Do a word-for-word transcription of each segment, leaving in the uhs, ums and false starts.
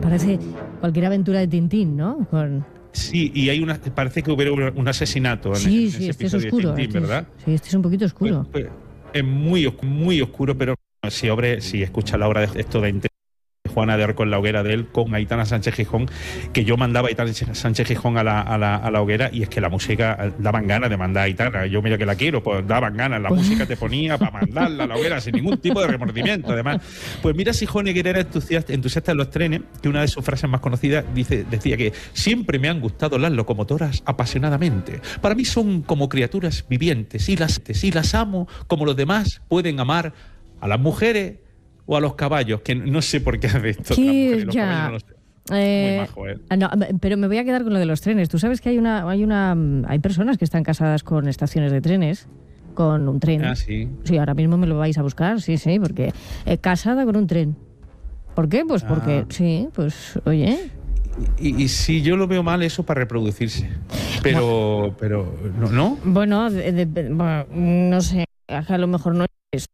parece cualquier aventura de Tintín, ¿no? Con... Sí, y hay una, parece que hubiera un asesinato en, sí, en sí, ese este es episodio oscuro, de Tintín, este ¿verdad? Es, sí, este es un poquito oscuro. Pues, pues, es muy, muy oscuro, pero si, obre, si escucha la obra de esto de Juana de Arco en la hoguera de él con Aitana Sánchez Gijón, que yo mandaba a Aitana Sánchez Gijón a la, a, la, a la hoguera, y es que la música daban ganas de mandar a Aitana. Yo, mira que la quiero, pues daban ganas, la música te ponía para mandarla a la hoguera sin ningún tipo de remordimiento. Además, pues mira si Honegger era entusiasta, entusiasta en los trenes, que una de sus frases más conocidas dice, decía que siempre me han gustado las locomotoras apasionadamente. Para mí son como criaturas vivientes, y las, y las amo como los demás pueden amar a las mujeres o a los caballos, que no sé por qué hace esto. Sí, mujeres, los ya. caballos no lo sé. Eh, Muy majo, ¿eh? No, pero me voy a quedar con lo de los trenes. Tú sabes que hay una, hay una, hay personas que están casadas con estaciones de trenes, con un tren. Ah, sí. Sí, ahora mismo me lo vais a buscar, sí, sí, porque eh, casada con un tren. ¿Por qué? Pues porque, ah. sí, pues, oye. Y, y si yo lo veo mal, eso para reproducirse. Pero, no. pero, ¿no? ¿no? Bueno, de, de, de, bueno, no sé, a lo mejor no es.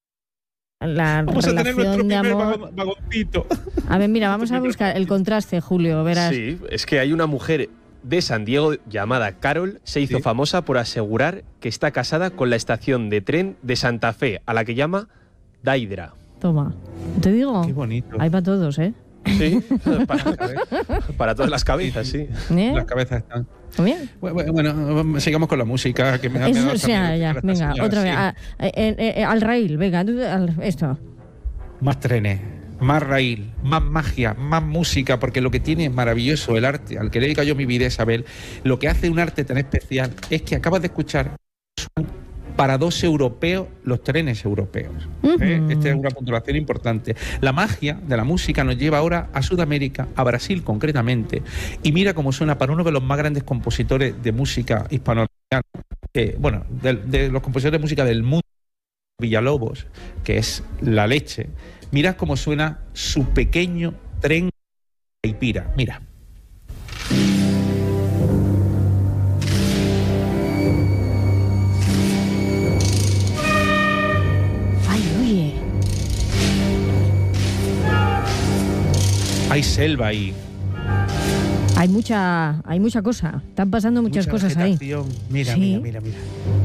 La vamos a tener nuestro de primer amor. vagoncito. A ver, mira, vamos a buscar el contraste, Julio, verás. Sí, es que hay una mujer de San Diego llamada Carol, se hizo ¿sí? famosa por asegurar que está casada con la estación de tren de Santa Fe, a la que llama Daidra. Toma, te digo, qué bonito. Hay para todos, ¿eh? Sí, para, para todas las cabezas, sí. ¿Eh? Las cabezas están. Bien. Bueno, bueno, sigamos con la música. Que me, Eso, me o sea, ya, venga, señora, otra sí. vez. A, eh, eh, al raíl, venga, al, esto. Más trenes, más raíl, más magia, más música, porque lo que tiene es maravilloso el arte, al que le dedico yo mi vida, Isabel. Lo que hace un arte tan especial es que acabas de escuchar para dos europeos los trenes europeos. Uh-huh. ¿eh? Esta es una puntuación importante. La magia de la música nos lleva ahora a Sudamérica, a Brasil concretamente, y mira cómo suena para uno de los más grandes compositores de música hispanoamericana, que, bueno, de, de los compositores de música del mundo, Villalobos, que es la leche. Mira cómo suena su pequeño tren Caipira. Mira. Hay selva ahí. Hay mucha, hay mucha cosa. Están pasando muchas mucha cosas ahí. Mira, sí. mira, mira, mira.